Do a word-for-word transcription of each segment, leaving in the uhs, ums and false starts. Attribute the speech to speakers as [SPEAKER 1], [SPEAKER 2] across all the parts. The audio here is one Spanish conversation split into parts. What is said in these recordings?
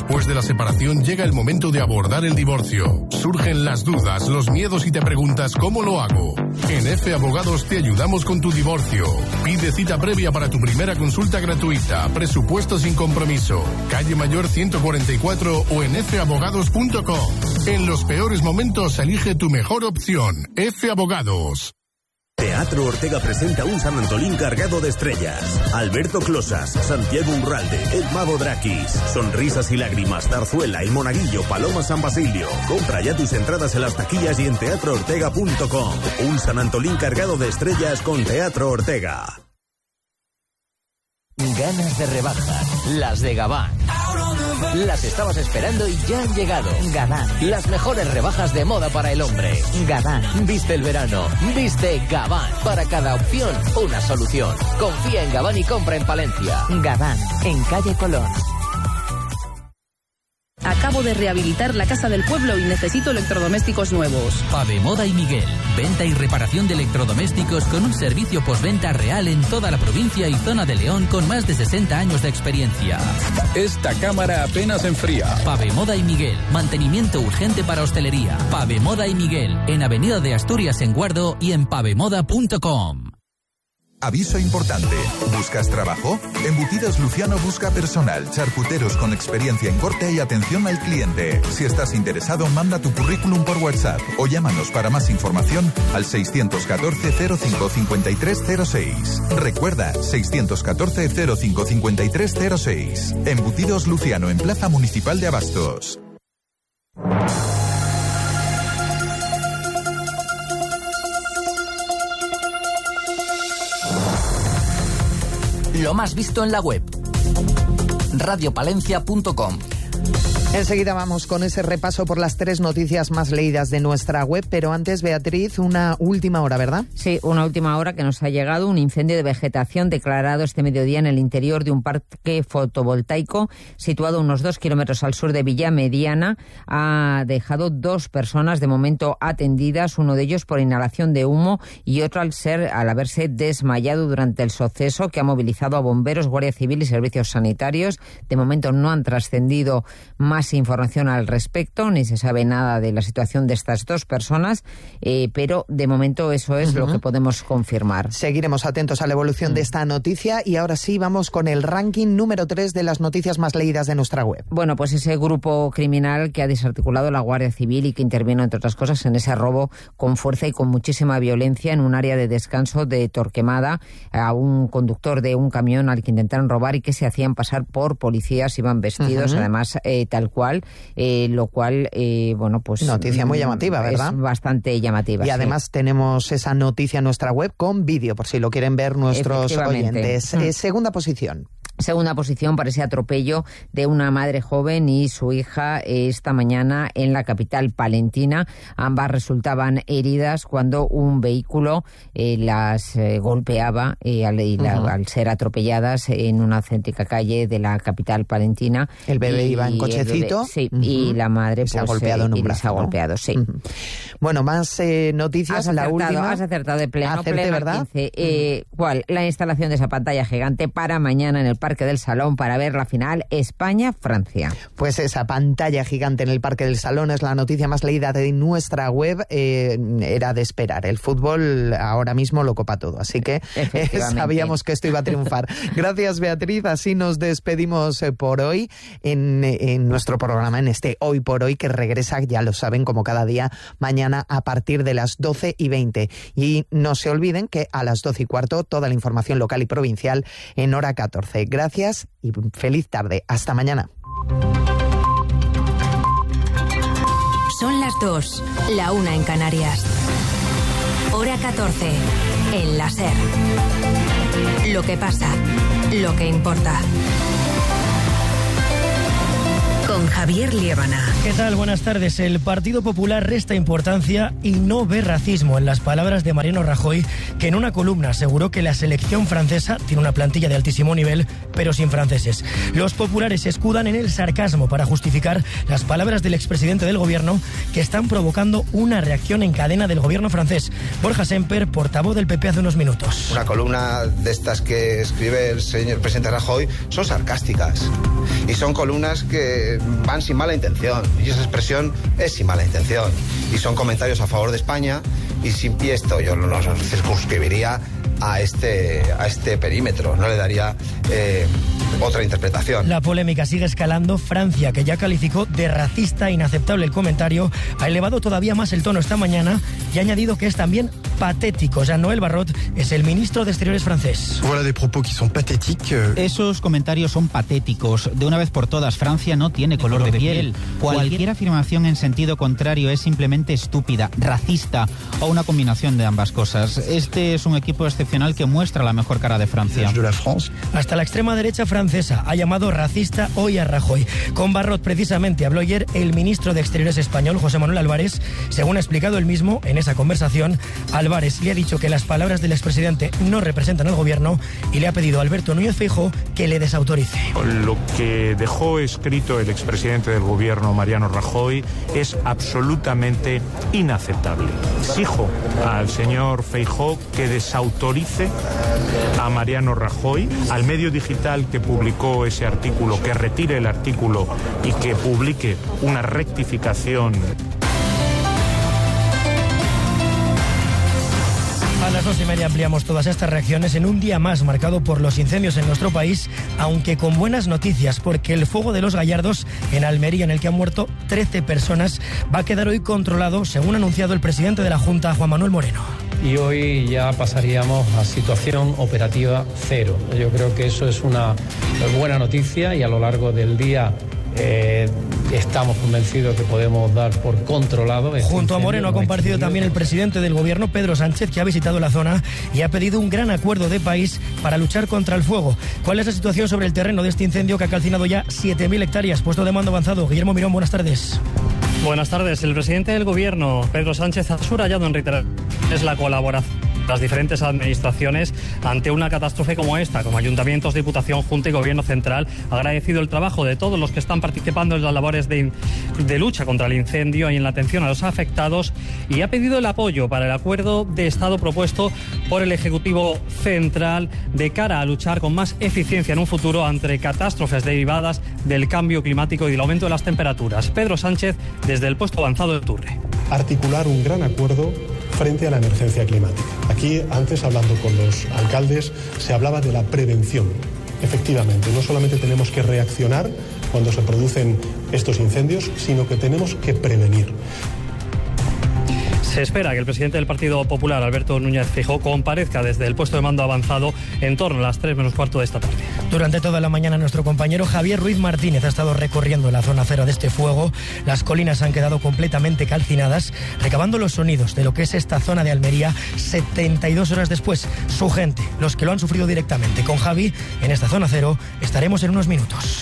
[SPEAKER 1] Después de la separación llega el momento de abordar el divorcio. Surgen las dudas, los miedos y te preguntas ¿cómo lo hago? En F Abogados te ayudamos con tu divorcio. Pide cita previa para tu primera consulta gratuita. Presupuesto sin compromiso. Calle Mayor ciento cuarenta y cuatro o en f abogados punto com. En los peores momentos elige tu mejor opción. F Abogados.
[SPEAKER 2] Teatro Ortega presenta un San Antolín cargado de estrellas. Alberto Closas, Santiago Urralde, Ed Mago Drakis, Sonrisas y Lágrimas, Zarzuela, El Monaguillo, Paloma San Basilio. Compra ya tus entradas en las taquillas y en teatro ortega punto com. Un San Antolín cargado de estrellas con Teatro Ortega.
[SPEAKER 3] Ganas de rebajas, las de Gabán. Las estabas esperando y ya han llegado.
[SPEAKER 4] Gabán.
[SPEAKER 3] Las mejores rebajas de moda para el hombre.
[SPEAKER 4] Gabán.
[SPEAKER 3] Viste el verano, viste Gabán. Para cada opción, una solución. Confía en Gabán y compra en Palencia.
[SPEAKER 4] Gabán, en calle Colón.
[SPEAKER 5] Acabo de rehabilitar la casa del pueblo y necesito electrodomésticos nuevos.
[SPEAKER 6] Pavemoda y Miguel. Venta y reparación de electrodomésticos con un servicio postventa real en toda la provincia y zona de León con más de sesenta años de experiencia.
[SPEAKER 7] Esta cámara apenas enfría.
[SPEAKER 6] Pavemoda y Miguel. Mantenimiento urgente para hostelería. Pavemoda y Miguel. En Avenida de Asturias en Guardo y en pavemoda punto com.
[SPEAKER 8] Aviso importante. ¿Buscas trabajo? Embutidos Luciano busca personal, charcuteros con experiencia en corte y atención al cliente. Si estás interesado, manda tu currículum por WhatsApp o llámanos para más información al seiscientos catorce cero cinco cincuenta y tres cero seis. Recuerda, seiscientos catorce cero cinco cincuenta y tres cero seis. Embutidos Luciano en Plaza Municipal de Abastos.
[SPEAKER 6] Lo más visto en la web. radio palencia punto com.
[SPEAKER 9] Enseguida vamos con ese repaso por las tres noticias más leídas de nuestra web, pero antes, Beatriz, una última hora, ¿verdad?
[SPEAKER 10] Sí, una última hora que nos ha llegado. Un incendio de vegetación declarado este mediodía en el interior de un parque fotovoltaico situado a unos dos kilómetros al sur de Villamediana. Ha dejado dos personas de momento atendidas, uno de ellos por inhalación de humo y otro al ser al haberse desmayado durante el suceso, que ha movilizado a bomberos, Guardia Civil y servicios sanitarios. De momento no han trascendido más Más información al respecto, ni se sabe nada de la situación de estas dos personas, eh, pero de momento eso es uh-huh. lo que podemos confirmar.
[SPEAKER 9] Seguiremos atentos a la evolución uh-huh. de esta noticia y ahora sí vamos con el ranking número tres de las noticias más leídas de nuestra web.
[SPEAKER 10] Bueno, pues ese grupo criminal que ha desarticulado la Guardia Civil y que intervino, entre otras cosas, en ese robo con fuerza y con muchísima violencia en un área de descanso de Torquemada a un conductor de un camión al que intentaron robar y que se hacían pasar por policías, iban vestidos, uh-huh. además, eh, tal cual, eh, lo cual, eh, bueno, pues...
[SPEAKER 9] Noticia muy llamativa, ¿verdad?
[SPEAKER 10] Es bastante llamativa,
[SPEAKER 9] Y además
[SPEAKER 10] sí.
[SPEAKER 9] tenemos esa noticia en nuestra web con vídeo, por si lo quieren ver nuestros oyentes. Mm. Eh, segunda posición.
[SPEAKER 10] Segunda posición para ese atropello de una madre joven y su hija esta mañana en la capital palentina. Ambas resultaban heridas cuando un vehículo eh, las eh, golpeaba eh, al, y la, uh-huh. al ser atropelladas en una céntrica calle de la capital palentina.
[SPEAKER 9] El bebé y, iba en cochecito.
[SPEAKER 10] Bebé, sí, uh-huh. y la madre pues,
[SPEAKER 9] se ha golpeado en un
[SPEAKER 10] y
[SPEAKER 9] brazo,
[SPEAKER 10] se ha
[SPEAKER 9] ¿no?
[SPEAKER 10] golpeado, sí.
[SPEAKER 9] Uh-huh. Bueno, más eh, noticias.
[SPEAKER 10] Has
[SPEAKER 9] la
[SPEAKER 10] acertado,
[SPEAKER 9] última.
[SPEAKER 10] Has acertado de pleno.
[SPEAKER 9] Acerté,
[SPEAKER 10] pleno
[SPEAKER 9] ¿verdad?
[SPEAKER 10] quince. Eh, uh-huh. ¿Cuál? La instalación de esa pantalla gigante para mañana en el Parque del Salón para ver la final España-Francia.
[SPEAKER 9] Pues esa pantalla gigante en el Parque del Salón es la noticia más leída de nuestra web. Eh, era de esperar. El fútbol ahora mismo lo copa todo. Así que eh, sabíamos que esto iba a triunfar. Gracias, Beatriz. Así nos despedimos eh, por hoy en, en nuestro programa, en este Hoy por Hoy, que regresa, ya lo saben, como cada día, mañana a partir de las doce y veinte. Y no se olviden que a las doce y cuarto toda la información local y provincial en hora catorce. Gracias y feliz tarde. Hasta mañana.
[SPEAKER 11] Son las dos, la una en Canarias. Hora catorce, en la SER. Lo que pasa, lo que importa. Con Javier Liébana.
[SPEAKER 12] ¿Qué tal? Buenas tardes. El Partido Popular resta importancia y no ve racismo en las palabras de Mariano Rajoy, que en una columna aseguró que la selección francesa tiene una plantilla de altísimo nivel, pero sin franceses. Los populares se escudan en el sarcasmo para justificar las palabras del expresidente del gobierno, que están provocando una reacción en cadena del gobierno francés. Borja Semper, portavoz del P P hace unos minutos.
[SPEAKER 13] Una columna de estas que escribe el señor presidente Rajoy son sarcásticas. Y son columnas que van sin mala intención, y esa expresión es sin mala intención. Y son comentarios a favor de España, y, sin, y esto yo no los circunscribiría a este, a este perímetro, no le daría eh, otra interpretación.
[SPEAKER 12] La polémica sigue escalando. Francia, que ya calificó de racista e inaceptable el comentario, ha elevado todavía más el tono esta mañana y ha añadido que es también patético. Jean-Noël Barrot es el ministro de Exteriores francés.
[SPEAKER 14] Voilà des propos qui sont pathétiques.
[SPEAKER 15] Esos comentarios son patéticos. De una vez por todas, Francia no tiene color de piel. Cualquier afirmación en sentido contrario es simplemente estúpida, racista o una combinación de ambas cosas. Este es un equipo excepcional que muestra la mejor cara de Francia.
[SPEAKER 12] Hasta la extrema derecha francesa ha llamado racista hoy a Rajoy. Con Barrot precisamente habló ayer el ministro de Exteriores español, José Manuel Álvarez. Según ha explicado él mismo en esa conversación, Álvarez le ha dicho que las palabras del expresidente no representan al gobierno y le ha pedido a Alberto Núñez Feijóo que le desautorice.
[SPEAKER 16] Lo que dejó escrito el expresidente del gobierno, Mariano Rajoy, es absolutamente inaceptable. Exijo al señor Feijóo que desautorice a Mariano Rajoy, al medio digital que publicó ese artículo, que retire el artículo y que publique una rectificación.
[SPEAKER 12] A las dos y media ampliamos todas estas reacciones en un día más marcado por los incendios en nuestro país, aunque con buenas noticias, porque el fuego de los Gallardos en Almería, en el que han muerto trece personas, va a quedar hoy controlado, según ha anunciado el presidente de la Junta, Juan Manuel Moreno.
[SPEAKER 17] Y hoy ya pasaríamos a situación operativa cero. Yo creo que eso es una buena noticia y a lo largo del día eh, estamos convencidos que podemos dar por controlado. Este
[SPEAKER 12] Junto a Moreno ha compartido también el presidente del gobierno, Pedro Sánchez, que ha visitado la zona y ha pedido un gran acuerdo de país para luchar contra el fuego. ¿Cuál es la situación sobre el terreno de este incendio que ha calcinado ya siete mil hectáreas? Puesto de mando avanzado. Guillermo Mirón, buenas tardes.
[SPEAKER 18] Buenas tardes. El presidente del gobierno, Pedro Sánchez, ha subrayado en reiteraciones la colaboración de las diferentes administraciones ante una catástrofe como esta, como ayuntamientos, Diputación, Junta y Gobierno Central. Ha agradecido el trabajo de todos los que están participando en las labores de, de lucha contra el incendio y en la atención a los afectados, y ha pedido el apoyo para el acuerdo de Estado propuesto por el Ejecutivo Central de cara a luchar con más eficiencia en un futuro ante catástrofes derivadas del cambio climático y del aumento de las temperaturas. Pedro Sánchez, desde el puesto avanzado de Turre.
[SPEAKER 19] Articular un gran acuerdo frente a la emergencia climática. Aquí, antes, hablando con los alcaldes, se hablaba de la prevención. Efectivamente, no solamente tenemos que reaccionar cuando se producen estos incendios, sino que tenemos que prevenir.
[SPEAKER 18] Se espera que el presidente del Partido Popular, Alberto Núñez Feijóo, comparezca desde el puesto de mando avanzado en torno a las tres menos cuarto de esta tarde.
[SPEAKER 12] Durante toda la mañana nuestro compañero Javier Ruiz Martínez ha estado recorriendo la zona cero de este fuego. Las colinas han quedado completamente calcinadas, recabando los sonidos de lo que es esta zona de Almería setenta y dos horas después. Su gente, los que lo han sufrido directamente. Con Javi, en esta zona cero, estaremos en unos minutos.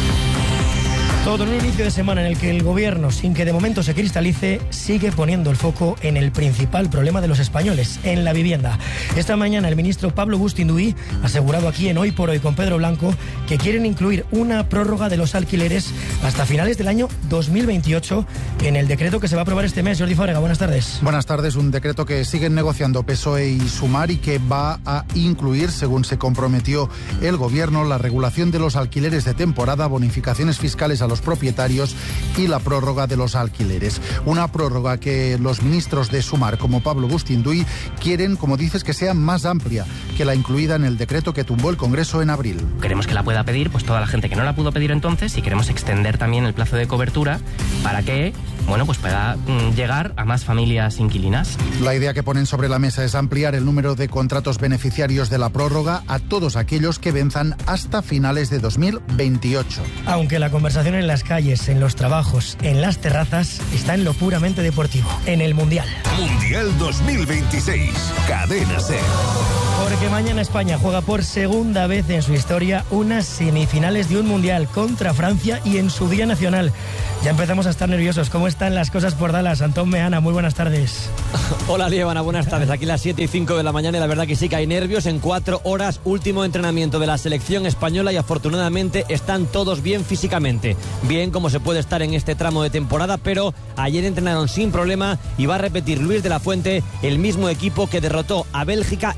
[SPEAKER 12] Todo en un inicio de semana en el que el gobierno, sin que de momento se cristalice, sigue poniendo el foco en el principal problema de los españoles, en la vivienda. Esta mañana el ministro Pablo Bustinduy ha asegurado aquí en Hoy por Hoy con Pedro Blanco que quieren incluir una prórroga de los alquileres hasta finales del año dos mil veintiocho en el decreto que se va a aprobar este mes. Jordi Fábrega, buenas tardes.
[SPEAKER 20] Buenas tardes. Un decreto que siguen negociando P S O E y Sumar y que va a incluir, según se comprometió el gobierno, la regulación de los alquileres de temporada, bonificaciones fiscales a los propietarios y la prórroga de los alquileres. Una prórroga que los ministros de Sumar, como Pablo Bustinduy, quieren, como dices, que sea más amplia que la incluida en el decreto que tumbó el Congreso en abril.
[SPEAKER 21] Queremos que la pueda pedir pues toda la gente que no la pudo pedir entonces, y queremos extender también el plazo de cobertura para que, bueno, pues pueda mm, llegar a más familias inquilinas.
[SPEAKER 20] La idea que ponen sobre la mesa es ampliar el número de contratos beneficiarios de la prórroga a todos aquellos que venzan hasta finales de dos mil veintiocho.
[SPEAKER 12] Aunque la conversación en las calles, en los trabajos, en las terrazas, está en lo puramente deportivo, en el Mundial.
[SPEAKER 2] Mundial dos mil veintiséis, Cadena SER.
[SPEAKER 12] Porque mañana España juega por segunda vez en su historia unas semifinales de un Mundial contra Francia y en su día nacional. Ya empezamos a estar nerviosos. ¿Cómo están las cosas por Dallas? Antón Meana, muy buenas tardes.
[SPEAKER 22] Hola, Lievana, buenas tardes. Aquí las siete y cinco de la mañana y la verdad que sí que hay nervios. En cuatro horas, último entrenamiento de la selección española y afortunadamente están todos bien físicamente. Bien como se puede estar en este tramo de temporada, pero ayer entrenaron sin problema y va a repetir Luis de la Fuente el mismo equipo que derrotó a Bélgica en Los Ángeles.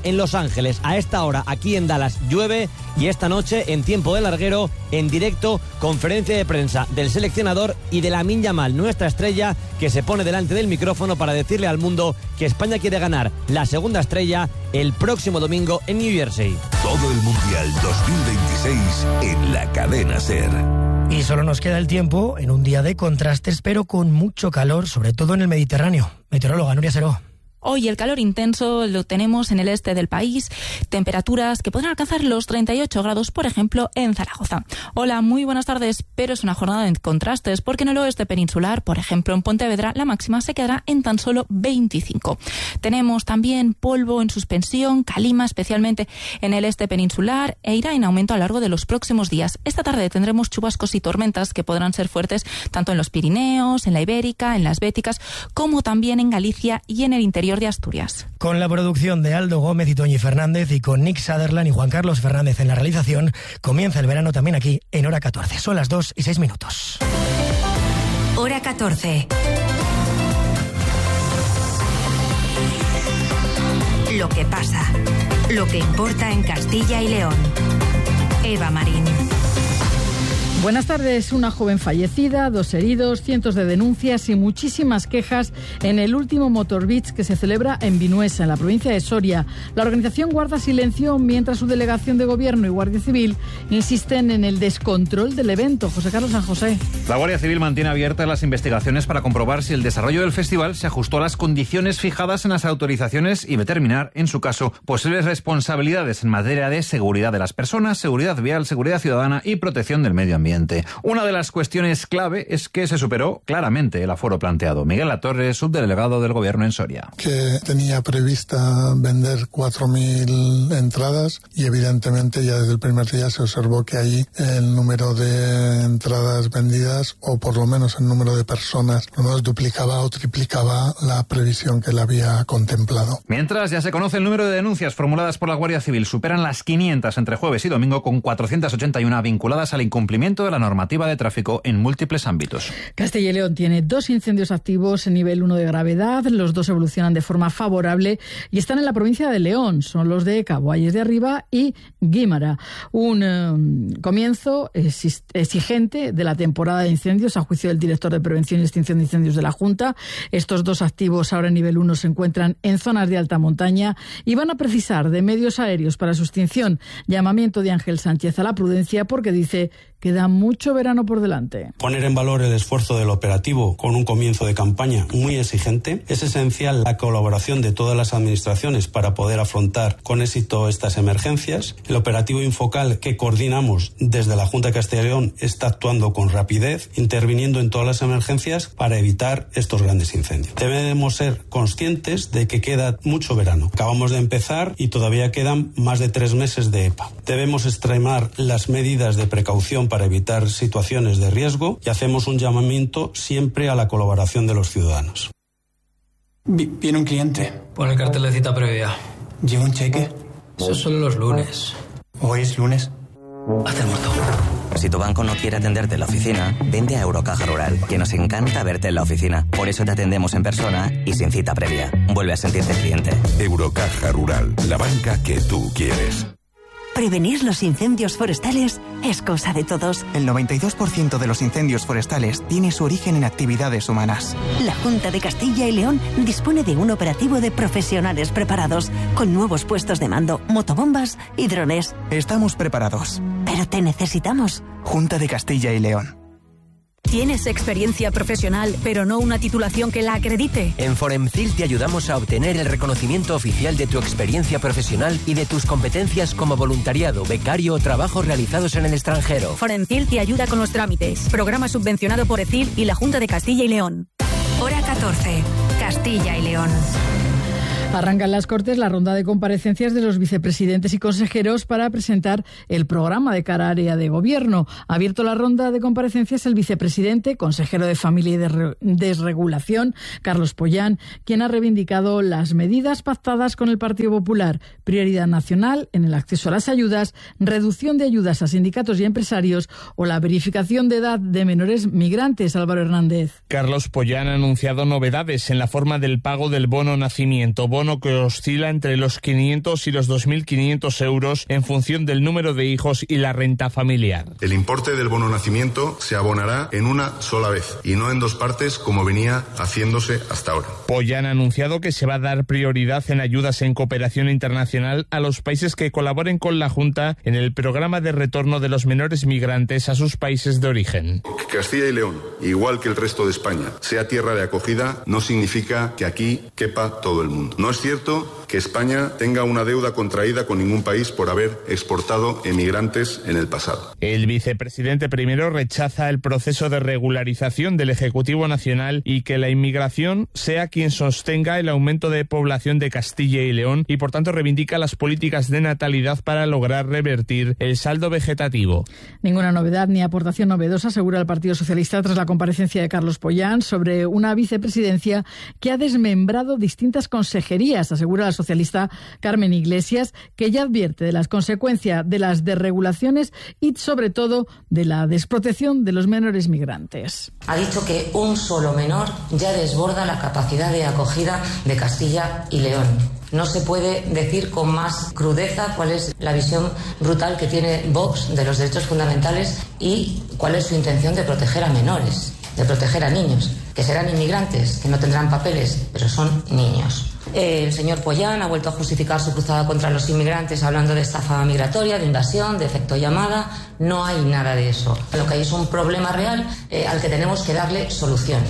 [SPEAKER 22] Ángeles. A esta hora, aquí en Dallas, llueve y esta noche, en tiempo de larguero, en directo, conferencia de prensa del seleccionador y de Lamine Yamal, nuestra estrella, que se pone delante del micrófono para decirle al mundo que España quiere ganar la segunda estrella el próximo domingo en New Jersey.
[SPEAKER 2] Todo el Mundial dos mil veintiséis en la cadena SER.
[SPEAKER 12] Y solo nos queda el tiempo en un día de contrastes, pero con mucho calor, sobre todo en el Mediterráneo. Meteoróloga Nuria Seró.
[SPEAKER 1] Hoy el calor intenso lo tenemos en el este del país, temperaturas que podrán alcanzar los treinta y ocho grados, por ejemplo, en Zaragoza. Hola, muy buenas tardes, pero es una jornada de contrastes porque en el oeste peninsular, por ejemplo, en Pontevedra, la máxima se quedará en tan solo veinticinco. Tenemos también polvo en suspensión, calima, especialmente en el este peninsular, e irá en aumento a lo largo de los próximos días. Esta tarde tendremos chubascos y tormentas que podrán ser fuertes tanto en los Pirineos, en la Ibérica, en las Béticas, como también en Galicia y en el interior de Asturias.
[SPEAKER 12] Con la producción de Aldo Gómez y Toñi Fernández y con Nick Sutherland y Juan Carlos Fernández en la realización, comienza el verano también aquí en Hora catorce. Son las dos y seis minutos.
[SPEAKER 11] Hora catorce. Lo que pasa, lo que importa en Castilla y León. Eva Marín.
[SPEAKER 3] Buenas tardes. Una joven fallecida, dos heridos, cientos de denuncias y muchísimas quejas en el último Motor Beach que se celebra en Vinuesa, en la provincia de Soria. La organización guarda silencio mientras su delegación de gobierno y Guardia Civil insisten en el descontrol del evento. José Carlos San José.
[SPEAKER 23] La Guardia Civil mantiene abiertas las investigaciones para comprobar si el desarrollo del festival se ajustó a las condiciones fijadas en las autorizaciones y determinar, en su caso, posibles responsabilidades en materia de seguridad de las personas, seguridad vial, seguridad ciudadana y protección del medio ambiente. Una de las cuestiones clave es que se superó claramente el aforo planteado. Miguel Latorre, subdelegado del Gobierno en Soria.
[SPEAKER 24] Que tenía prevista vender cuatro mil entradas y evidentemente ya desde el primer día se observó que ahí el número de entradas vendidas, o por lo menos el número de personas, por lo menos duplicaba o triplicaba la previsión que le había contemplado.
[SPEAKER 23] Mientras ya se conoce el número de denuncias formuladas por la Guardia Civil, superan las quinientas entre jueves y domingo, con cuatrocientas ochenta y una vinculadas al incumplimiento de la normativa de tráfico en múltiples ámbitos.
[SPEAKER 3] Castilla y León tiene dos incendios activos en nivel uno de gravedad. Los dos evolucionan de forma favorable y están en la provincia de León. Son los de Caboalles de Arriba y Guímara. Un eh, comienzo exigente de la temporada de incendios, a juicio del director de Prevención y Extinción de Incendios de la Junta. Estos dos activos ahora en nivel uno se encuentran en zonas de alta montaña y van a precisar de medios aéreos para su extinción. Llamamiento de Ángel Sánchez a la prudencia porque dice queda mucho verano por delante.
[SPEAKER 25] Poner en valor el esfuerzo del operativo con un comienzo de campaña muy exigente. Es esencial la colaboración de todas las administraciones para poder afrontar con éxito estas emergencias. El operativo Infocal que coordinamos desde la Junta de Castilla y León está actuando con rapidez, interviniendo en todas las emergencias para evitar estos grandes incendios. Debemos ser conscientes de que queda mucho verano. Acabamos de empezar y todavía quedan más de tres meses de E P A. Debemos extremar las medidas de precaución para evitar situaciones de riesgo y hacemos un llamamiento siempre a la colaboración de los ciudadanos.
[SPEAKER 26] Viene un cliente.
[SPEAKER 27] Pon el cartel de cita previa.
[SPEAKER 26] ¿Lleva un cheque?
[SPEAKER 27] Eso solo los lunes.
[SPEAKER 26] ¿Hoy es lunes?
[SPEAKER 27] Haz el muerto.
[SPEAKER 28] Si tu banco no quiere atenderte en la oficina, vente a Eurocaja Rural, que nos encanta verte en la oficina. Por eso te atendemos en persona y sin cita previa. Vuelve a sentirte cliente.
[SPEAKER 2] Eurocaja Rural, la banca que tú quieres.
[SPEAKER 29] Prevenir los incendios forestales es cosa de todos.
[SPEAKER 30] El noventa y dos por ciento de los incendios forestales tiene su origen en actividades humanas.
[SPEAKER 11] La Junta de Castilla y León dispone de un operativo de profesionales preparados, con nuevos puestos de mando, motobombas y drones.
[SPEAKER 30] Estamos preparados.
[SPEAKER 11] Pero te necesitamos.
[SPEAKER 30] Junta de Castilla y León.
[SPEAKER 31] ¿Tienes experiencia profesional, pero no una titulación que la acredite?
[SPEAKER 32] En Foremcil te ayudamos a obtener el reconocimiento oficial de tu experiencia profesional y de tus competencias como voluntariado, becario o trabajos realizados en el extranjero.
[SPEAKER 31] Foremcil te ayuda con los trámites. Programa subvencionado por E C I L y la Junta de Castilla y León.
[SPEAKER 11] Hora catorce. Castilla y León.
[SPEAKER 3] Arranca en las Cortes la ronda de comparecencias de los vicepresidentes y consejeros para presentar el programa de cada área de gobierno. Ha abierto la ronda de comparecencias el vicepresidente, consejero de Familia y de Desregulación, Carlos Pollán, quien ha reivindicado las medidas pactadas con el Partido Popular: prioridad nacional en el acceso a las ayudas, reducción de ayudas a sindicatos y empresarios o la verificación de edad de menores migrantes. Álvaro Hernández.
[SPEAKER 33] Carlos Pollán ha anunciado novedades en la forma del pago del bono nacimiento,
[SPEAKER 4] bono que oscila entre los quinientos y los dos mil quinientos euros en función del número de hijos y la renta familiar.
[SPEAKER 5] El importe del bono nacimiento se abonará en una sola vez y no en dos partes como venía haciéndose hasta ahora.
[SPEAKER 4] Pollán ha anunciado que se va a dar prioridad en ayudas en cooperación internacional a los países que colaboren con la Junta en el programa de retorno de los menores migrantes a sus países de origen.
[SPEAKER 5] Que Castilla y León, igual que el resto de España, sea tierra de acogida no significa que aquí quepa todo el mundo. No es cierto que España tenga una deuda contraída con ningún país por haber exportado emigrantes en el pasado.
[SPEAKER 4] El vicepresidente primero rechaza el proceso de regularización del Ejecutivo Nacional y que la inmigración sea quien sostenga el aumento de población de Castilla y León y por tanto reivindica las políticas de natalidad para lograr revertir el saldo vegetativo.
[SPEAKER 3] Ninguna novedad ni aportación novedosa, asegura el Partido Socialista tras la comparecencia de Carlos Pollán sobre una vicepresidencia que ha desmembrado distintas consejerías, asegura la socialista Carmen Iglesias, que ya advierte de las consecuencias de las desregulaciones y sobre todo de la desprotección de los menores migrantes.
[SPEAKER 6] Ha dicho que un solo menor ya desborda la capacidad de acogida de Castilla y León. No se puede decir con más crudeza cuál es la visión brutal que tiene Vox de los derechos fundamentales y cuál es su intención de proteger a menores, de proteger a niños, que serán inmigrantes, que no tendrán papeles, pero son niños. El señor Pollán ha vuelto a justificar su cruzada contra los inmigrantes hablando de estafa migratoria, de invasión, de efecto llamada. No hay nada de eso. Lo que hay es un problema real eh, al que tenemos que darle solución.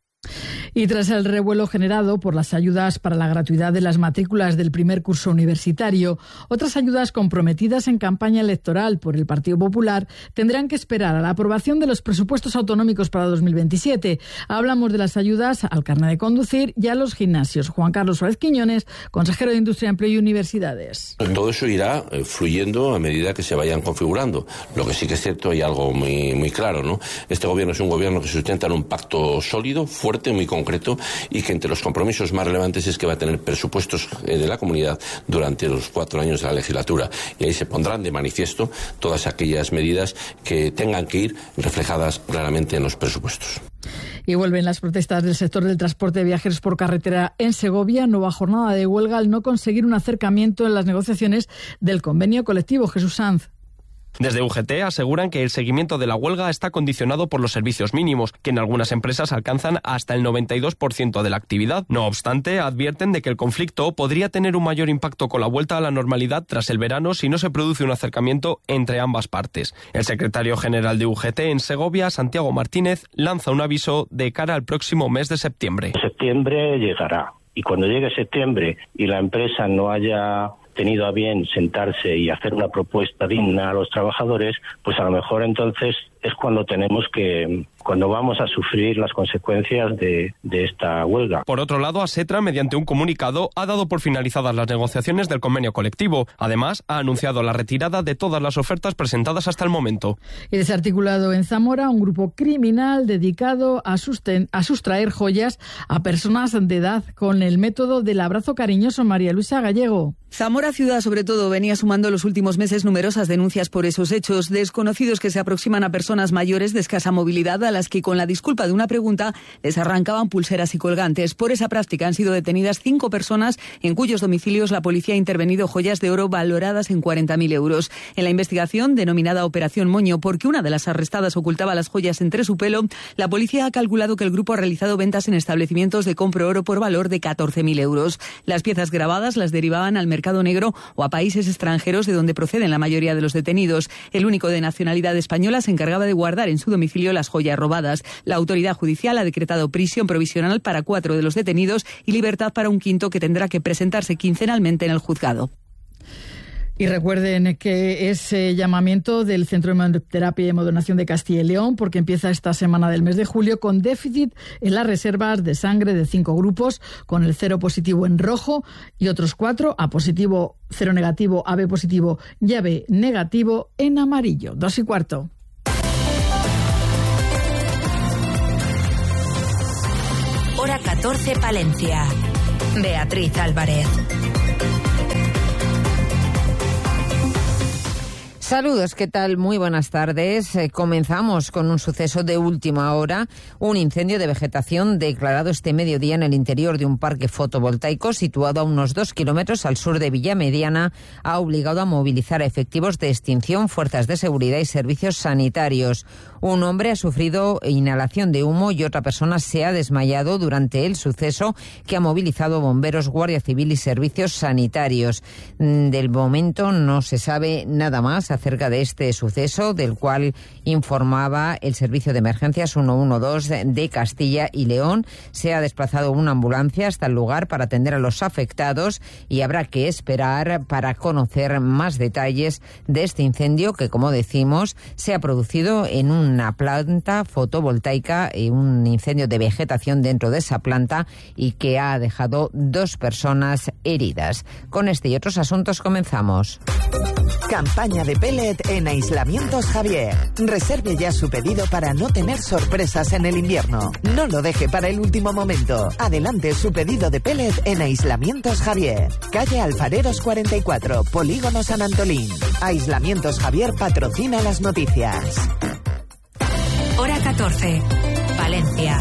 [SPEAKER 3] Y tras el revuelo generado por las ayudas para la gratuidad de las matrículas del primer curso universitario, otras ayudas comprometidas en campaña electoral por el Partido Popular tendrán que esperar a la aprobación de los presupuestos autonómicos para dos mil veintisiete. Hablamos de las ayudas al carnet de conducir y a los gimnasios. Juan Carlos Suárez Quiñones, consejero de Industria, Empleo y Universidades.
[SPEAKER 7] Todo eso irá eh, fluyendo a medida que se vayan configurando. Lo que sí que es cierto, hay algo muy, muy claro, ¿no? Este gobierno es un gobierno que se sustenta en un pacto sólido, fuerte, muy concreto, y que entre los compromisos más relevantes es que va a tener presupuestos eh, de la comunidad durante los cuatro años de la legislatura. Y ahí se pondrán de manifiesto todas aquellas medidas que tengan que ir reflejadas claramente en los presupuestos.
[SPEAKER 3] Y vuelven las protestas del sector del transporte de viajeros por carretera en Segovia. Nueva jornada de huelga al no conseguir un acercamiento en las negociaciones del convenio colectivo. Jesús Sanz.
[SPEAKER 8] Desde U G T aseguran que el seguimiento de la huelga está condicionado por los servicios mínimos, que en algunas empresas alcanzan hasta el noventa y dos por ciento de la actividad. No obstante, advierten de que el conflicto podría tener un mayor impacto con la vuelta a la normalidad tras el verano si no se produce un acercamiento entre ambas partes. El secretario general de U G T en Segovia, Santiago Martínez, lanza un aviso de cara al próximo mes de septiembre.
[SPEAKER 9] Septiembre llegará, y cuando llegue septiembre y la empresa no haya tenido a bien sentarse y hacer una propuesta digna a los trabajadores, pues a lo mejor entonces es cuando tenemos que, cuando vamos a sufrir las consecuencias de, de esta huelga.
[SPEAKER 8] Por otro lado, Asetra, mediante un comunicado, ha dado por finalizadas las negociaciones del convenio colectivo. Además, ha anunciado la retirada de todas las ofertas presentadas hasta el momento.
[SPEAKER 3] Y desarticulado en Zamora un grupo criminal dedicado a, susten- a sustraer joyas a personas de edad con el método del abrazo cariñoso. María Luisa Gallego.
[SPEAKER 10] Zamora Ciudad, sobre todo, venía sumando en los últimos meses numerosas denuncias por esos hechos. Desconocidos que se aproximan a personas mayores de escasa movilidad a las que, con la disculpa de una pregunta, les arrancaban pulseras y colgantes. Por esa práctica han sido detenidas cinco personas en cuyos domicilios la policía ha intervenido joyas de oro valoradas en cuarenta mil euros. En la investigación, denominada Operación Moño, porque una de las arrestadas ocultaba las joyas entre su pelo, la policía ha calculado que el grupo ha realizado ventas en establecimientos de compro oro por valor de catorce mil euros. Las piezas grabadas las derivaban al mercado negro o a países extranjeros de donde proceden la mayoría de los detenidos. El único de nacionalidad española se encargaba de guardar en su domicilio las joyas robadas. La autoridad judicial ha decretado prisión provisional para cuatro de los detenidos y libertad para un quinto que tendrá que presentarse quincenalmente en el juzgado.
[SPEAKER 3] Y recuerden que ese llamamiento del Centro de Hemoterapia y Hemodonación de Castilla y León, porque empieza esta semana del mes de julio con déficit en las reservas de sangre de cinco grupos, con el cero positivo en rojo y otros cuatro, A positivo, cero negativo, A B positivo y A B negativo en amarillo. Dos y cuarto.
[SPEAKER 11] Hora catorce, Palencia. Beatriz Álvarez.
[SPEAKER 1] Saludos, ¿qué tal? Muy buenas tardes. Eh, comenzamos con un suceso de última hora, un incendio de vegetación declarado este mediodía en el interior de un parque fotovoltaico situado a unos dos kilómetros al sur de Villamediana. Ha obligado a movilizar a efectivos de extinción, fuerzas de seguridad y servicios sanitarios. Un hombre ha sufrido inhalación de humo y otra persona se ha desmayado durante el suceso, que ha movilizado bomberos, Guardia Civil y servicios sanitarios. Del momento no se sabe nada más acerca de este suceso, del cual informaba el Servicio de Emergencias ciento doce de Castilla y León. Se ha desplazado una ambulancia hasta el lugar para atender a los afectados y habrá que esperar para conocer más detalles de este incendio que, como decimos, se ha producido en una planta fotovoltaica, y un incendio de vegetación dentro de esa planta, y que ha dejado dos personas heridas. Con este y otros asuntos comenzamos.
[SPEAKER 12] Campaña de pellet en Aislamientos Javier. Reserve ya su pedido para no tener sorpresas en el invierno. No lo deje para el último momento. Adelante su pedido de pellet en Aislamientos Javier. Calle Alfareros cuarenta y cuatro, Polígono San Antolín. Aislamientos Javier patrocina las noticias.
[SPEAKER 11] Hora catorce. Valencia.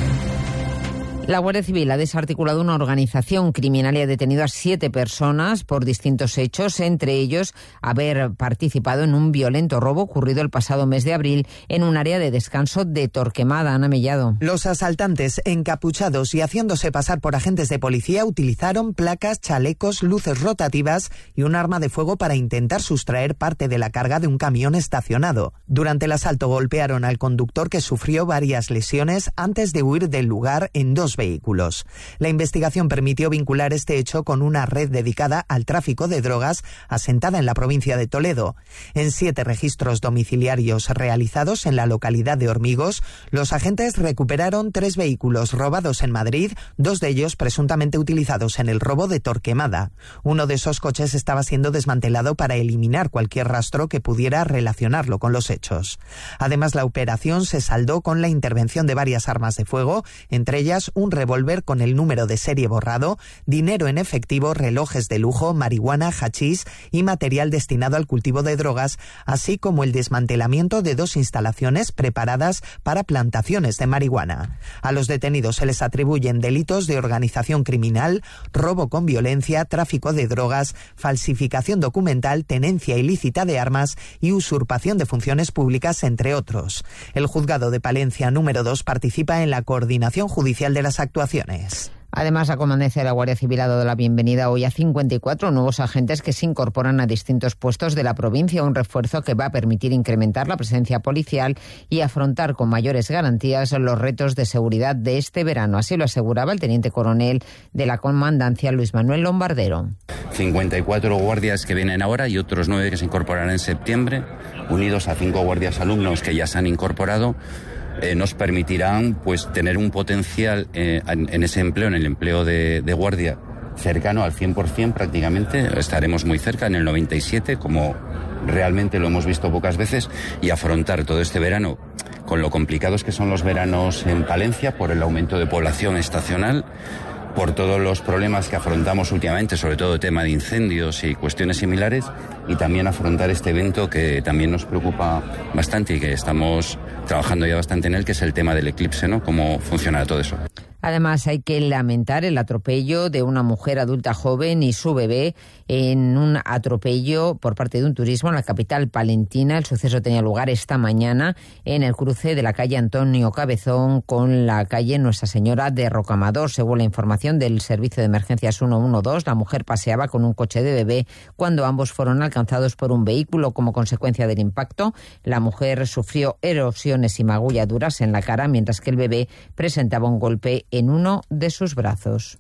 [SPEAKER 1] La Guardia Civil ha desarticulado una organización criminal y ha detenido a siete personas por distintos hechos, entre ellos haber participado en un violento robo ocurrido el pasado mes de abril en un área de descanso de Torquemada. Ana Mellado.
[SPEAKER 12] Los asaltantes, encapuchados y haciéndose pasar por agentes de policía, utilizaron placas, chalecos, luces rotativas y un arma de fuego para intentar sustraer parte de la carga de un camión estacionado. Durante el asalto golpearon al conductor, que sufrió varias lesiones antes de huir del lugar en dos vehículos. La investigación permitió vincular este hecho con una red dedicada al tráfico de drogas asentada en la provincia de Toledo. En siete registros domiciliarios realizados en la localidad de Hormigos, los agentes recuperaron tres vehículos robados en Madrid, dos de ellos presuntamente utilizados en el robo de Torquemada. Uno de esos coches estaba siendo desmantelado para eliminar cualquier rastro que pudiera relacionarlo con los hechos. Además, la operación se saldó con la intervención de varias armas de fuego, entre ellas un revólver con el número de serie borrado, dinero en efectivo, relojes de lujo, marihuana, hachís y material destinado al cultivo de drogas, así como el desmantelamiento de dos instalaciones preparadas para plantaciones de marihuana. A los detenidos se les atribuyen delitos de organización criminal, robo con violencia, tráfico de drogas, falsificación documental, tenencia ilícita de armas y usurpación de funciones públicas, entre otros. El juzgado de Palencia número dos participa en la coordinación judicial de las actuaciones.
[SPEAKER 1] Además, la Comandancia de la Guardia Civil ha dado la bienvenida hoy a cincuenta y cuatro nuevos agentes que se incorporan a distintos puestos de la provincia, un refuerzo que va a permitir incrementar la presencia policial y afrontar con mayores garantías los retos de seguridad de este verano. Así lo aseguraba el teniente coronel de la Comandancia, Luis Manuel Lombardero.
[SPEAKER 13] cincuenta y cuatro guardias que vienen ahora y otros nueve que se incorporarán en septiembre, unidos a cinco guardias alumnos que ya se han incorporado. Eh, nos permitirán pues tener un potencial eh, en, en ese empleo, en el empleo de, de guardia, cercano al cien por ciento prácticamente. Estaremos muy cerca, en el noventa y siete por ciento, como realmente lo hemos visto pocas veces, y afrontar todo este verano, con lo complicados que son los veranos en Palencia por el aumento de población estacional, por todos los problemas que afrontamos últimamente, sobre todo el tema de incendios y cuestiones similares, y también afrontar este evento que también nos preocupa bastante y que estamos trabajando ya bastante en él, que es el tema del eclipse, ¿no? Cómo funciona todo eso.
[SPEAKER 1] Además, hay que lamentar el atropello de una mujer adulta joven y su bebé en un atropello por parte de un turismo en la capital palentina. El suceso tenía lugar esta mañana en el cruce de la calle Antonio Cabezón con la calle Nuestra Señora de Rocamadour. Según la información del Servicio de Emergencias ciento doce, la mujer paseaba con un coche de bebé cuando ambos fueron alcanzados por un vehículo. Como consecuencia del impacto, la mujer sufrió erosiones y magulladuras en la cara, mientras que el bebé presentaba un golpe en uno de sus brazos.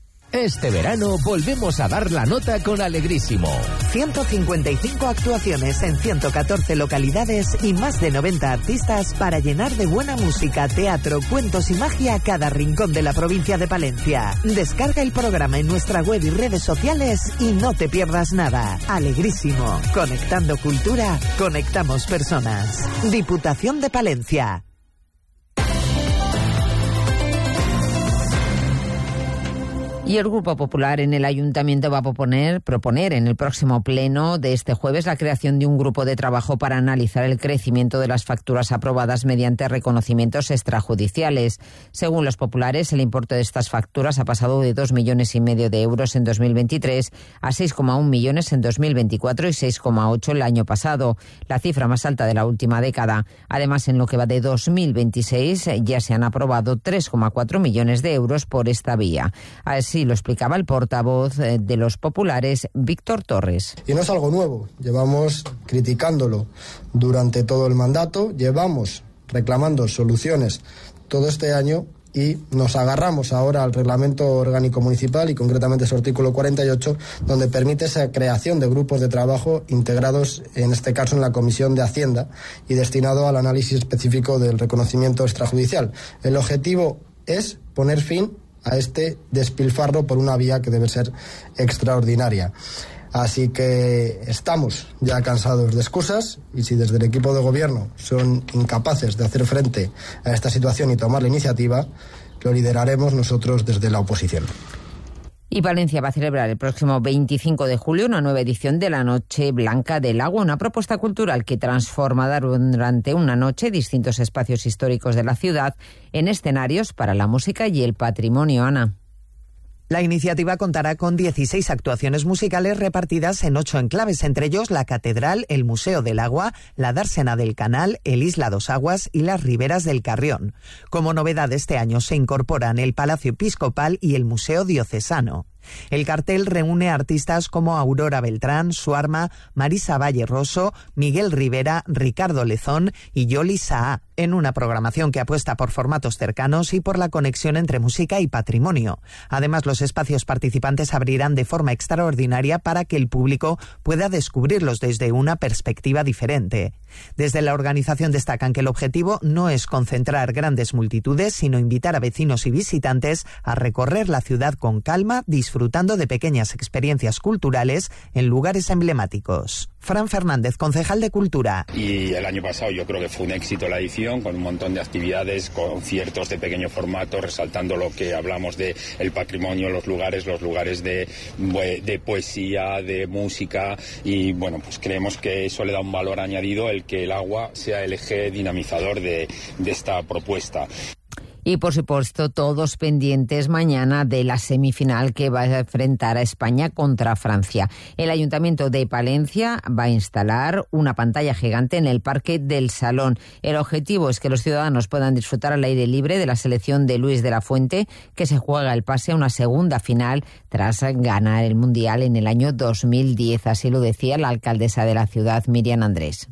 [SPEAKER 14] Este verano volvemos a dar la nota con Alegrísimo.
[SPEAKER 12] ciento cincuenta y cinco actuaciones en ciento catorce localidades y más de noventa artistas para llenar de buena música, teatro, cuentos y magia cada rincón de la provincia de Palencia. Descarga el programa en nuestra web y redes sociales y no te pierdas nada. Alegrísimo. Conectando cultura, conectamos personas. Diputación de Palencia.
[SPEAKER 1] Y el Grupo Popular en el Ayuntamiento va a proponer, proponer en el próximo pleno de este jueves la creación de un grupo de trabajo para analizar el crecimiento de las facturas aprobadas mediante reconocimientos extrajudiciales. Según los populares, el importe de estas facturas ha pasado de dos millones y medio de euros en dos mil veintitrés a seis coma uno millones en dos mil veinticuatro y seis coma ocho el año pasado, la cifra más alta de la última década. Además, en lo que va de dos mil veintiséis ya se han aprobado tres coma cuatro millones de euros por esta vía. Así lo explicaba el portavoz de los populares, Víctor Torres.
[SPEAKER 15] Y no es algo nuevo, llevamos criticándolo durante todo el mandato, llevamos reclamando soluciones todo este año y nos agarramos ahora al Reglamento Orgánico Municipal y concretamente su artículo cuarenta y ocho, donde permite esa creación de grupos de trabajo integrados, en este caso en la Comisión de Hacienda, y destinado al análisis específico del reconocimiento extrajudicial. El objetivo es poner fin a este despilfarro por una vía que debe ser extraordinaria. Así que estamos ya cansados de excusas y si desde el equipo de gobierno son incapaces de hacer frente a esta situación y tomar la iniciativa, lo lideraremos nosotros desde la oposición.
[SPEAKER 1] Y Palencia va a celebrar el próximo veinticinco de julio una nueva edición de la Noche Blanca del Agua, una propuesta cultural que transformará durante una noche distintos espacios históricos de la ciudad en escenarios para la música y el patrimonio. Ana.
[SPEAKER 12] La iniciativa contará con dieciséis actuaciones musicales repartidas en ocho enclaves, entre ellos la Catedral, el Museo del Agua, la Dársena del Canal, el Isla dos Aguas y las Riberas del Carrión. Como novedad este año se incorporan el Palacio Episcopal y el Museo Diocesano. El cartel reúne artistas como Aurora Beltrán, Suarma, Marisa Valle Rosso, Miguel Rivera, Ricardo Lezón y Yoli Saá, en una programación que apuesta por formatos cercanos y por la conexión entre música y patrimonio. Además, los espacios participantes abrirán de forma extraordinaria para que el público pueda descubrirlos desde una perspectiva diferente. Desde la organización destacan que el objetivo no es concentrar grandes multitudes, sino invitar a vecinos y visitantes a recorrer la ciudad con calma, disfrutando de pequeñas experiencias culturales en lugares emblemáticos. Fran Fernández, concejal de Cultura.
[SPEAKER 16] Y el año pasado yo creo que fue un éxito la edición, con un montón de actividades, conciertos de pequeño formato, resaltando lo que hablamos de el patrimonio, los lugares, los lugares de, de poesía, de música, y bueno, pues creemos que eso le da un valor añadido, el que el agua sea el eje dinamizador de, de esta propuesta.
[SPEAKER 1] Y, por supuesto, todos pendientes mañana de la semifinal que va a enfrentar a España contra Francia. El Ayuntamiento de Palencia va a instalar una pantalla gigante en el Parque del Salón. El objetivo es que los ciudadanos puedan disfrutar al aire libre de la selección de Luis de la Fuente, que se juega el pase a una segunda final tras ganar el Mundial en el año dos mil diez. Así lo decía la alcaldesa de la ciudad, Miriam Andrés.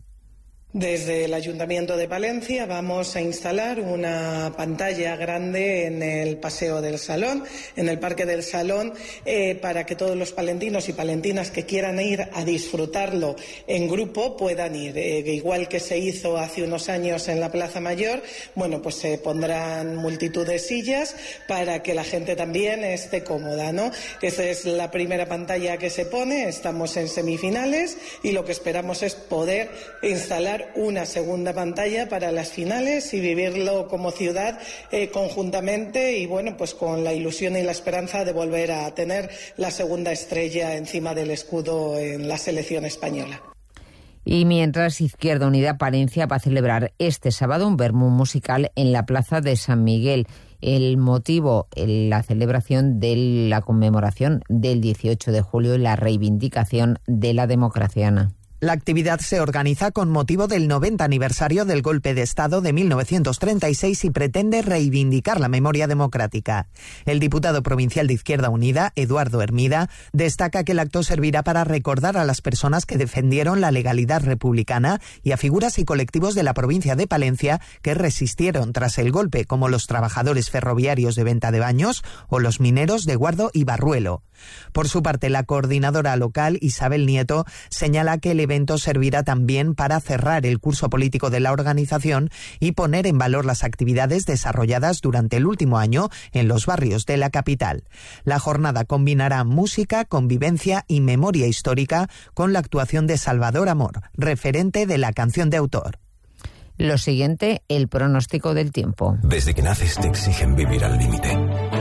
[SPEAKER 17] Desde el Ayuntamiento de Palencia vamos a instalar una pantalla grande en el Paseo del Salón, en el Parque del Salón, eh, para que todos los palentinos y palentinas que quieran ir a disfrutarlo en grupo puedan ir. Eh, igual que se hizo hace unos años en la Plaza Mayor, bueno, pues se pondrán multitud de sillas para que la gente también esté cómoda, ¿no? Esa es la primera pantalla que se pone, estamos en semifinales y lo que esperamos es poder instalar una segunda pantalla para las finales y vivirlo como ciudad eh, conjuntamente y bueno, pues con la ilusión y la esperanza de volver a tener la segunda estrella encima del escudo en la selección española.
[SPEAKER 1] Y mientras, Izquierda Unida Palencia va a celebrar este sábado un vermú musical en la Plaza de San Miguel. El motivo, la celebración de la conmemoración del dieciocho de julio y la reivindicación de la democracia. Ana.
[SPEAKER 12] La actividad se organiza con motivo del noventa aniversario del golpe de Estado de mil novecientos treinta y seis y pretende reivindicar la memoria democrática. El diputado provincial de Izquierda Unida, Eduardo Hermida, destaca que el acto servirá para recordar a las personas que defendieron la legalidad republicana y a figuras y colectivos de la provincia de Palencia que resistieron tras el golpe, como los trabajadores ferroviarios de Venta de Baños o los mineros de Guardo y Barruelo. Por su parte, la coordinadora local, Isabel Nieto, señala que el evento servirá también para cerrar el curso político de la organización y poner en valor las actividades desarrolladas durante el último año en los barrios de la capital. La jornada combinará música, convivencia y memoria histórica con la actuación de Salvador Amor, referente de la canción de autor.
[SPEAKER 1] Lo siguiente, el pronóstico del tiempo.
[SPEAKER 18] Desde que naces te exigen vivir al límite.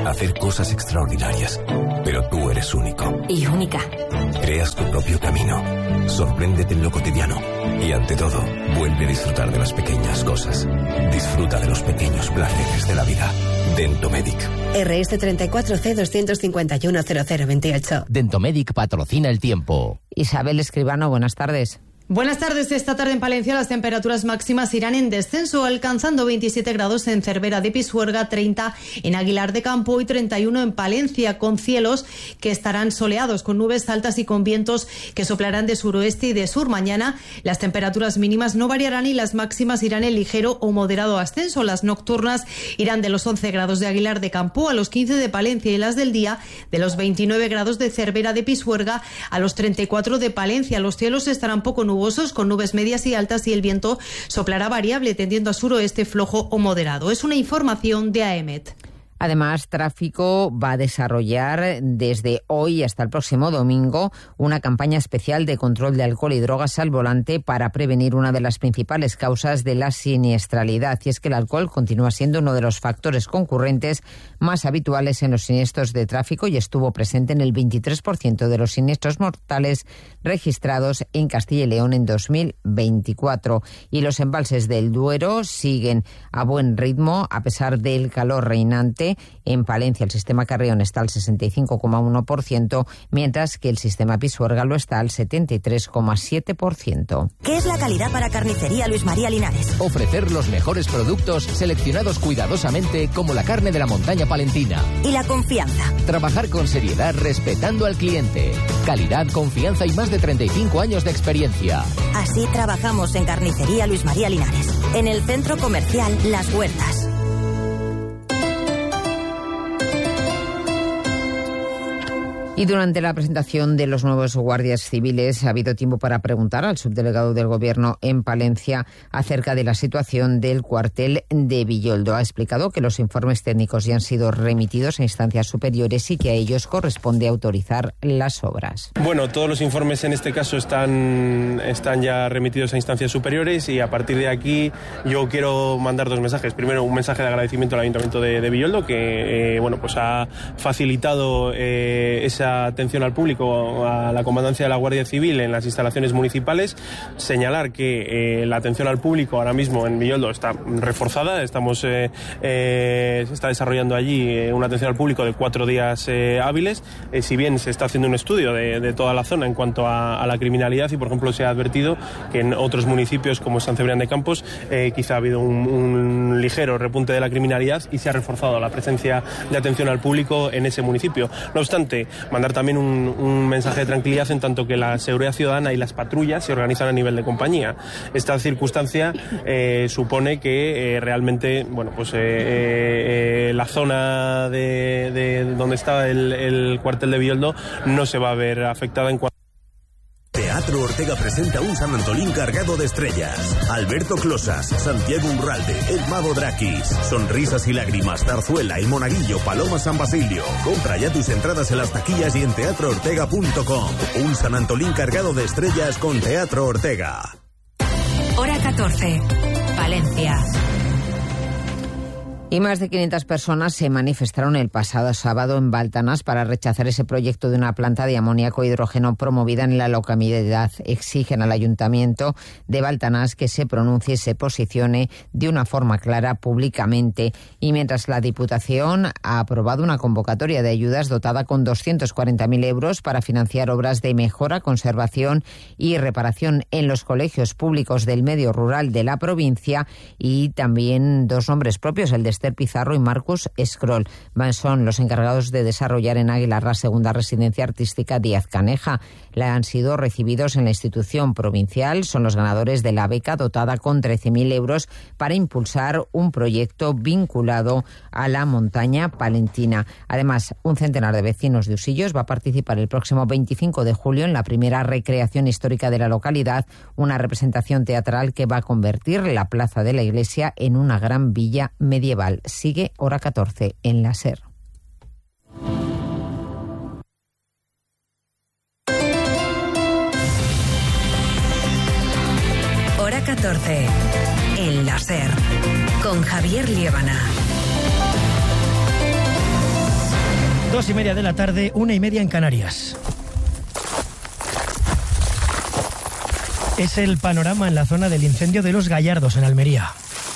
[SPEAKER 2] hacer cosas extraordinarias. Pero tú eres único.
[SPEAKER 11] Y única.
[SPEAKER 2] Creas tu propio camino. Sorpréndete en lo cotidiano. Y ante todo, vuelve a disfrutar de las pequeñas cosas. Disfruta de los pequeños placeres de la vida. Dentomedic.
[SPEAKER 18] R S treinta y cuatro C doscientos cincuenta y uno cero cero veintiocho.
[SPEAKER 14] Dentomedic patrocina el tiempo.
[SPEAKER 1] Isabel Escribano, buenas tardes.
[SPEAKER 19] Buenas tardes. Esta tarde en Palencia las temperaturas máximas irán en descenso, alcanzando veintisiete grados en Cervera de Pisuerga, treinta en Aguilar de Campo y treinta y uno en Palencia, con cielos que estarán soleados, con nubes altas y con vientos que soplarán de suroeste y de sur. Mañana las temperaturas mínimas no variarán y las máximas irán en ligero o moderado ascenso. Las nocturnas irán de los once grados de Aguilar de Campo a los quince de Palencia y las del día de los veintinueve grados de Cervera de Pisuerga a los treinta y cuatro de Palencia. Los cielos estarán poco nubosos, con nubes medias y altas, y el viento soplará variable, tendiendo a suroeste flojo o moderado. Es una información de A E M E T.
[SPEAKER 1] Además, Tráfico va a desarrollar desde hoy hasta el próximo domingo una campaña especial de control de alcohol y drogas al volante para prevenir una de las principales causas de la siniestralidad. Y es que el alcohol continúa siendo uno de los factores concurrentes más habituales en los siniestros de tráfico y estuvo presente en el veintitrés por ciento de los siniestros mortales registrados en Castilla y León en dos mil veinticuatro. Y los embalses del Duero siguen a buen ritmo a pesar del calor reinante. En Palencia el sistema Carrión está al sesenta y cinco coma uno por ciento, mientras que el sistema Pisuerga lo está al setenta y tres coma siete por ciento.
[SPEAKER 29] ¿Qué es la calidad para Carnicería Luis María Linares?
[SPEAKER 14] Ofrecer los mejores productos seleccionados cuidadosamente como la carne de la montaña palentina.
[SPEAKER 29] ¿Y la confianza?
[SPEAKER 14] Trabajar con seriedad respetando al cliente. Calidad, confianza y más de treinta y cinco años de experiencia.
[SPEAKER 29] Así trabajamos en Carnicería Luis María Linares, en el centro comercial Las Huertas.
[SPEAKER 1] Y durante la presentación de los nuevos guardias civiles ha habido tiempo para preguntar al subdelegado del Gobierno en Palencia acerca de la situación del cuartel de Villoldo. Ha explicado que los informes técnicos ya han sido remitidos a instancias superiores y que a ellos corresponde autorizar las obras.
[SPEAKER 8] Bueno, todos los informes en este caso están, están ya remitidos a instancias superiores y a partir de aquí yo quiero mandar dos mensajes. Primero, un mensaje de agradecimiento al Ayuntamiento de, de Villoldo que eh, bueno, pues ha facilitado eh, esa atención al público a la comandancia de la Guardia Civil en las instalaciones municipales. Señalar que eh, la atención al público ahora mismo en Villoldo está reforzada. Estamos eh, eh, se está desarrollando allí eh, una atención al público de cuatro días eh, hábiles. Eh, si bien se está haciendo un estudio de, de toda la zona en cuanto a, a la criminalidad y, por ejemplo, se ha advertido que en otros municipios como San Cebrián de Campos eh, quizá ha habido un, un ligero repunte de la criminalidad y se ha reforzado la presencia de atención al público en ese municipio. No obstante, mandar también un, un mensaje de tranquilidad en tanto que la seguridad ciudadana y las patrullas se organizan a nivel de compañía. Esta circunstancia eh, supone que eh, realmente, bueno, pues eh, eh, la zona de, de donde está el, el cuartel de Villoldo no se va a ver afectada en cuanto
[SPEAKER 20] Teatro Ortega presenta un San Antolín cargado de estrellas. Alberto Closas, Santiago Urralde, El Mago Draquis, Sonrisas y Lágrimas, Zarzuela, El Monaguillo, Paloma San Basilio. Compra ya tus entradas en las taquillas y en teatro ortega punto com. Un San Antolín cargado de estrellas con Teatro Ortega.
[SPEAKER 11] Hora catorce. Palencia.
[SPEAKER 1] Y más de quinientas personas se manifestaron el pasado sábado en Baltanás para rechazar ese proyecto de una planta de amoníaco e hidrógeno promovida en la localidad. Exigen al Ayuntamiento de Baltanás que se pronuncie y se posicione de una forma clara públicamente. Y mientras la Diputación ha aprobado una convocatoria de ayudas dotada con doscientos cuarenta mil euros para financiar obras de mejora, conservación y reparación en los colegios públicos del medio rural de la provincia, y también dos nombres propios, el de Esther Pizarro y Marcus Scroll. Son los encargados de desarrollar en Águilar la segunda residencia artística Díaz Caneja. La han sido recibidos en la institución provincial. Son los ganadores de la beca dotada con trece mil euros para impulsar un proyecto vinculado a la montaña palentina. Además, un centenar de vecinos de Usillos va a participar el próximo veinticinco de julio en la primera recreación histórica de la localidad, una representación teatral que va a convertir la plaza de la iglesia en una gran villa medieval. Sigue Hora catorce en la SER.
[SPEAKER 11] Hora catorce en la SER con Javier Liébana.
[SPEAKER 5] Dos y media de la tarde, una y media en Canarias. Es el panorama en la zona del incendio de Los Gallardos, en Almería.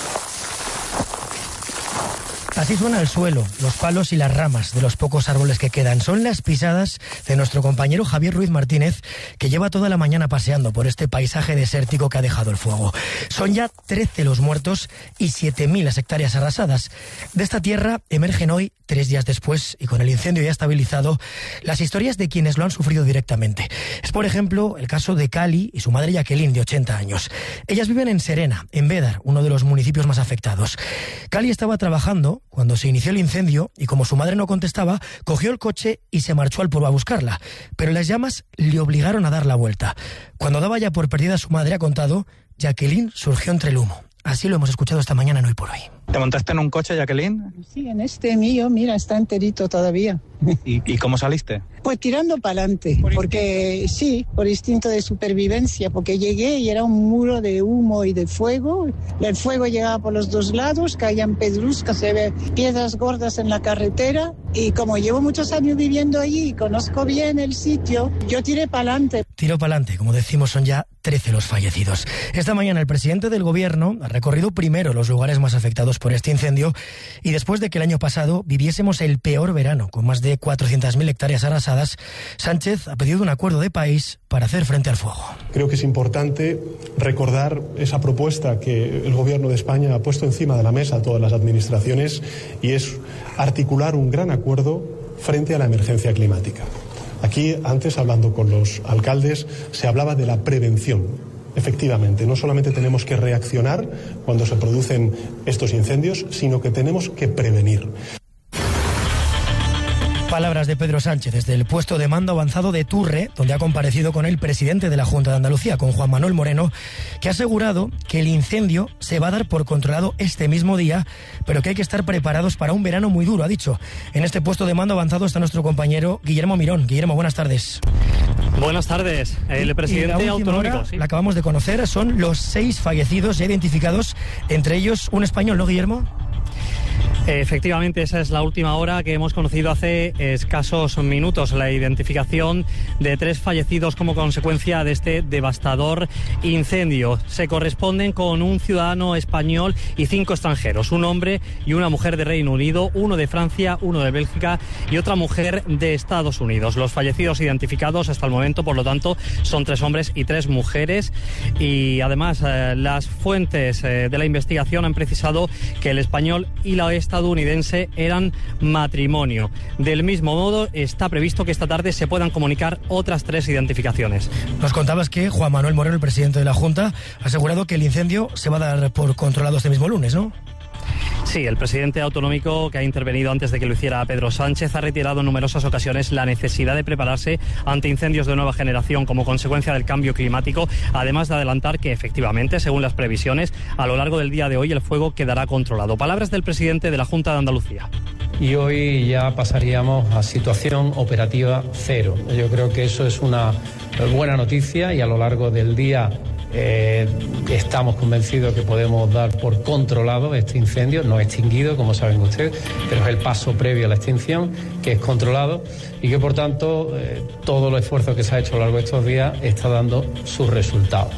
[SPEAKER 5] Así suena el suelo, los palos y las ramas de los pocos árboles que quedan. Son las pisadas de nuestro compañero Javier Ruiz Martínez, que lleva toda la mañana paseando por este paisaje desértico que ha dejado el fuego. Son ya trece los muertos y siete mil las hectáreas arrasadas. De esta tierra emergen hoy, tres días después, y con el incendio ya estabilizado, las historias de quienes lo han sufrido directamente. Es, por ejemplo, el caso de Cali y su madre Jacqueline, de ochenta años. Ellas viven en Serena, en Bédar, uno de los municipios más afectados. Cali estaba trabajando cuando se inició el incendio y, como su madre no contestaba, cogió el coche y se marchó al pueblo a buscarla. Pero las llamas le obligaron a dar la vuelta. Cuando daba ya por perdida a su madre, ha contado, Jacqueline surgió entre el humo. Así lo hemos escuchado esta mañana en Hoy por Hoy.
[SPEAKER 21] ¿Te montaste en un coche, Jacqueline?
[SPEAKER 22] Sí, en este mío, mira, está enterito todavía.
[SPEAKER 21] ¿Y, y cómo saliste?
[SPEAKER 22] Pues tirando para adelante, porque sí, por instinto de supervivencia, porque llegué y era un muro de humo y de fuego. El fuego llegaba por los dos lados, caían pedruscas, se ve piedras gordas en la carretera, y como llevo muchos años viviendo allí y conozco bien el sitio, yo tiré para adelante.
[SPEAKER 5] Tiró para adelante, como decimos, son ya trece los fallecidos. Esta mañana el presidente del gobierno ha recorrido primero los lugares más afectados por este incendio, y después de que el año pasado viviésemos el peor verano, con más de cuatrocientas mil hectáreas arrasadas, Sánchez ha pedido un acuerdo de país para hacer frente al fuego.
[SPEAKER 23] Creo que es importante recordar esa propuesta que el Gobierno de España ha puesto encima de la mesa a todas las administraciones, y es articular un gran acuerdo frente a la emergencia climática. Aquí, antes, hablando con los alcaldes, se hablaba de la prevención. Efectivamente, no solamente tenemos que reaccionar cuando se producen estos incendios, sino que tenemos que prevenir.
[SPEAKER 5] Palabras de Pedro Sánchez desde el puesto de mando avanzado de Turre, donde ha comparecido con el presidente de la Junta de Andalucía, con Juan Manuel Moreno, que ha asegurado que el incendio se va a dar por controlado este mismo día, pero que hay que estar preparados para un verano muy duro, ha dicho. En este puesto de mando avanzado está nuestro compañero Guillermo Mirón. Guillermo, buenas tardes.
[SPEAKER 24] Buenas tardes. El presidente autonómico.
[SPEAKER 5] Hora, sí. La acabamos de conocer, son los seis fallecidos ya identificados, entre ellos un español, ¿no, Guillermo?
[SPEAKER 24] Efectivamente, esa es la última hora que hemos conocido hace escasos minutos, la identificación de tres fallecidos como consecuencia de este devastador incendio. Se corresponden con un ciudadano español y cinco extranjeros, un hombre y una mujer de Reino Unido, uno de Francia, uno de Bélgica y otra mujer de Estados Unidos. Los fallecidos identificados hasta el momento, por lo tanto, son tres hombres y tres mujeres, y además eh, las fuentes eh, de la investigación han precisado que el español y la estadounidense eran matrimonio. Del mismo modo, está previsto que esta tarde se puedan comunicar otras tres identificaciones.
[SPEAKER 5] Nos contabas que Juan Manuel Moreno, el presidente de la Junta, ha asegurado que el incendio se va a dar por controlado este mismo lunes, ¿no?
[SPEAKER 24] Sí, el presidente autonómico, que ha intervenido antes de que lo hiciera Pedro Sánchez, ha reiterado en numerosas ocasiones la necesidad de prepararse ante incendios de nueva generación como consecuencia del cambio climático, además de adelantar que efectivamente, según las previsiones, a lo largo del día de hoy el fuego quedará controlado. Palabras del presidente de la Junta de Andalucía.
[SPEAKER 25] Y hoy ya pasaríamos a situación operativa cero. Yo creo que eso es una buena noticia, y a lo largo del día Eh, estamos convencidos que podemos dar por controlado este incendio, no extinguido, como saben ustedes, pero es el paso previo a la extinción, que es controlado, y que por tanto eh, todo el esfuerzo que se ha hecho a lo largo de estos días está dando sus resultados.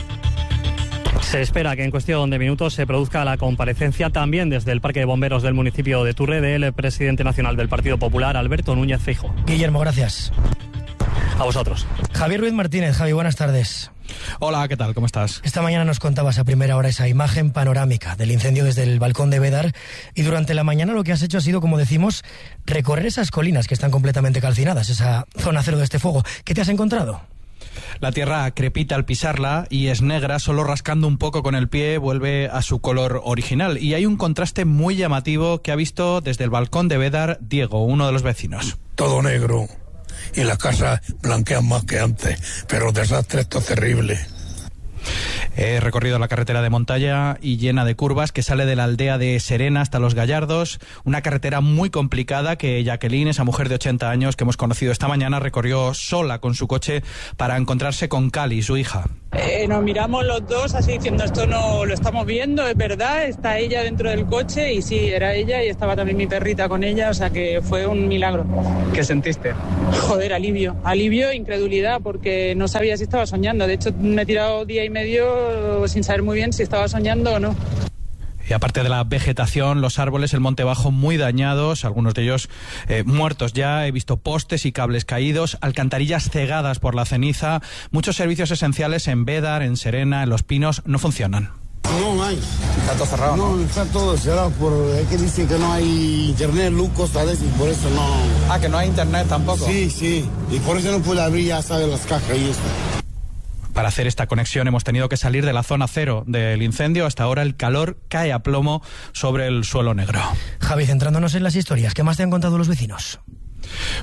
[SPEAKER 24] Se espera que en cuestión de minutos se produzca la comparecencia también desde el Parque de Bomberos del municipio de Turre del presidente nacional del Partido Popular, Alberto Núñez Feijóo.
[SPEAKER 5] Guillermo, gracias.
[SPEAKER 24] A vosotros.
[SPEAKER 5] Javier Ruiz Martínez. Javi, buenas tardes.
[SPEAKER 26] Hola, ¿qué tal? ¿Cómo estás?
[SPEAKER 5] Esta mañana nos contabas a primera hora esa imagen panorámica del incendio desde el balcón de Bédar, y durante la mañana lo que has hecho ha sido, como decimos, recorrer esas colinas que están completamente calcinadas, esa zona cero de este fuego. ¿Qué te has encontrado?
[SPEAKER 26] La tierra crepita al pisarla y es negra, solo rascando un poco con el pie vuelve a su color original. Y hay un contraste muy llamativo que ha visto desde el balcón de Bédar Diego, uno de los vecinos.
[SPEAKER 27] Todo negro. Y las casas blanquean más que antes, pero el desastre esto es terrible.
[SPEAKER 26] He recorrido la carretera de montaña y llena de curvas que sale de la aldea de Serena hasta Los Gallardos, una carretera muy complicada que Jacqueline, esa mujer de ochenta años que hemos conocido esta mañana, recorrió sola con su coche para encontrarse con Cali, su hija.
[SPEAKER 3] Eh, nos miramos los dos así diciendo, esto no lo estamos viendo, es verdad, está ella dentro del coche y sí, era ella y estaba también mi perrita con ella, o sea que fue un milagro.
[SPEAKER 21] ¿Qué sentiste?
[SPEAKER 3] Joder, alivio, alivio e incredulidad porque no sabía si estaba soñando, de hecho me he tirado día y medio sin saber muy bien si estaba soñando o no.
[SPEAKER 26] Y aparte de la vegetación, los árboles, el monte bajo muy dañados, algunos de ellos eh, muertos ya. He visto postes y cables caídos, alcantarillas cegadas por la ceniza. Muchos servicios esenciales en Bédar, en Serena, en Los Pinos, no funcionan.
[SPEAKER 29] No hay.
[SPEAKER 21] Está todo cerrado, ¿no?
[SPEAKER 29] No, está todo cerrado. Por, es que dicen que no hay internet, luz, cosas y por eso no.
[SPEAKER 21] Ah, que no hay internet tampoco.
[SPEAKER 29] Sí, sí. Y por eso no puede abrir, ya sabes, las cajas y esto.
[SPEAKER 26] Para hacer esta conexión hemos tenido que salir de la zona cero del incendio. Hasta ahora el calor cae a plomo sobre el suelo negro.
[SPEAKER 5] Javi, centrándonos en las historias, ¿qué más te han contado los vecinos?